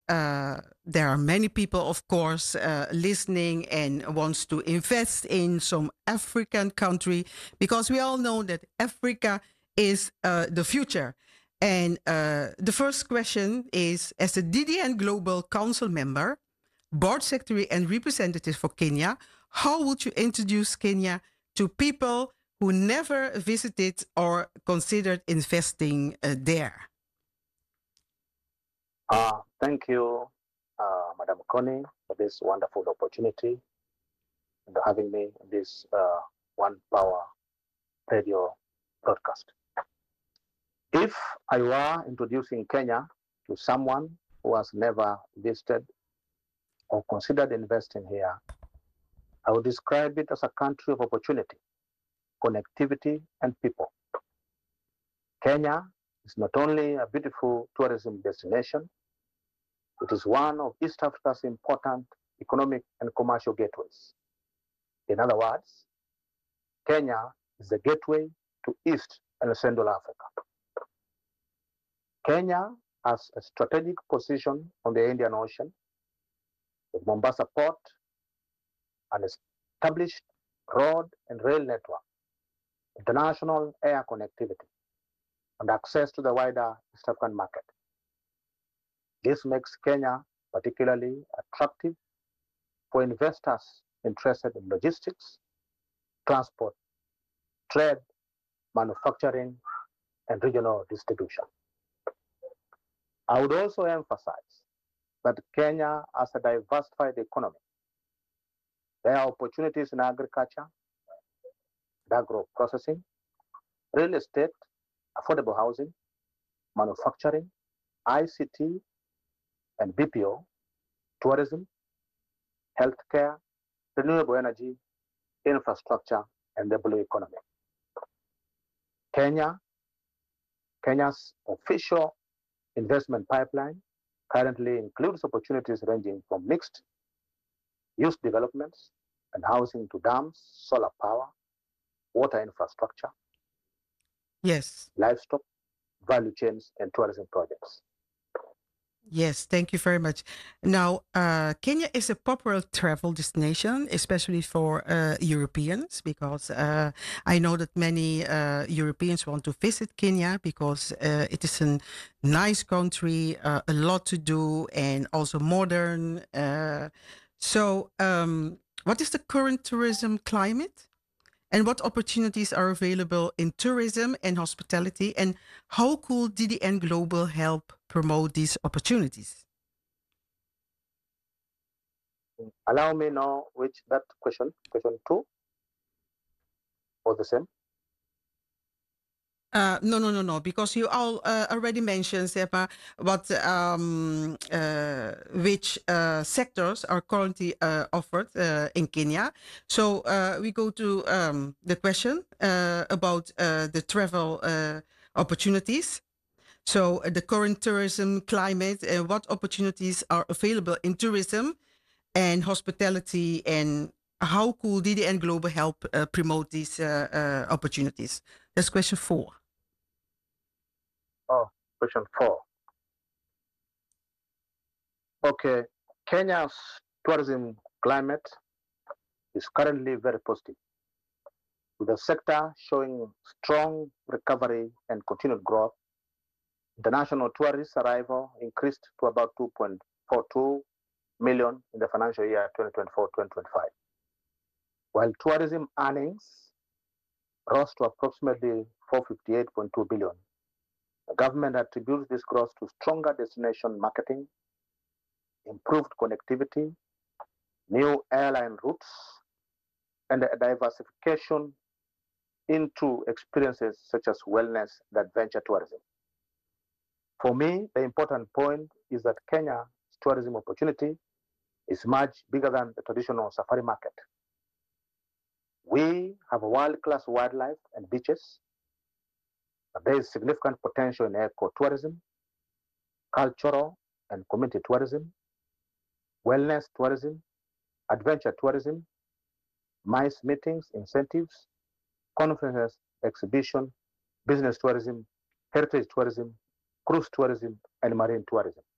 there are many people, of course, listening and wants to invest in some African country, because we all know that Africa is the future. And the first question is, as a DDN Global Council member, board secretary and representative for Kenya, how would you introduce Kenya to people who never visited or considered investing there? Thank you, Madam Connie, for this wonderful opportunity and having me in this One Power radio broadcast. If I were introducing Kenya to someone who has never visited or considered investing here, I would describe it as a country of opportunity, connectivity, and people. Kenya is not only a beautiful tourism destination, it is one of East Africa's important economic and commercial gateways. In other words, Kenya is the gateway to East and Central Africa. Kenya has a strategic position on the Indian Ocean, with Mombasa Port, an established road and rail network, international air connectivity, and access to the wider East African market. This makes Kenya particularly attractive for investors interested in logistics, transport, trade, manufacturing, and regional distribution. I would also emphasize that Kenya has a diversified economy. There are opportunities in agriculture, agro processing, real estate, affordable housing, manufacturing, ICT, and BPO, tourism, healthcare, renewable energy, infrastructure, and the blue economy. Kenya's official investment pipeline currently includes opportunities ranging from mixed use developments and housing to dams, solar power, water infrastructure, Yes. livestock, value chains, and tourism projects. Yes, thank you very much. Now, Kenya is a popular travel destination, especially for Europeans, because I know that many Europeans want to visit Kenya because it is a nice country, a lot to do, and also modern. So, what is the current tourism climate? And what opportunities are available in tourism and hospitality? And how could DDN Global help promote these opportunities? Allow me now, which that question 2, or the same? No, because you all already mentioned, Sepa, what which sectors are currently offered in Kenya. So we go to the question about the travel opportunities. So the current tourism climate, what opportunities are available in tourism and hospitality, and how could DDN Global help promote these opportunities? That's question 4. Oh, question 4. Okay, Kenya's tourism climate is currently very positive, with the sector showing strong recovery and continued growth. International tourist arrival increased to about 2.42 million in the financial year 2024-2025, while tourism earnings rose to approximately 458.2 billion. The government attributes this growth to stronger destination marketing, improved connectivity, new airline routes, and a diversification into experiences such as wellness and adventure tourism. For me, the important point is that Kenya's tourism opportunity is much bigger than the traditional safari market. We have world-class wildlife and beaches, but there is significant potential in ecotourism, cultural and community tourism, wellness tourism, adventure tourism, MICE meetings, incentives, conferences, exhibition, business tourism, heritage tourism, cruise tourism, and marine tourism.